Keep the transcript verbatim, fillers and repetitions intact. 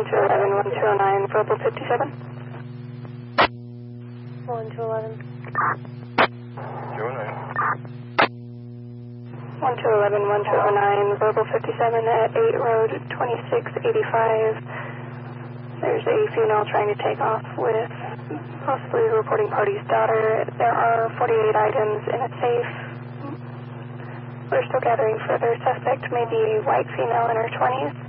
two eleven, one two oh nine, verbal fifty-seven. one two eleven. two oh nine. one two eleven, one two oh nine, verbal fifty-seven at eight Road twenty-six eighty-five. There's a female trying to take off with possibly the reporting party's daughter. There are forty-eight items in a safe. We're still gathering further. Suspect may be a white female in her twenties.